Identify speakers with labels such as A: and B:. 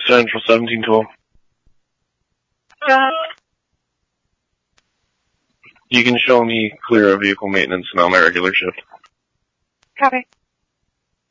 A: Central 1712. You can show me clear of vehicle maintenance and on my regular shift.
B: Copy.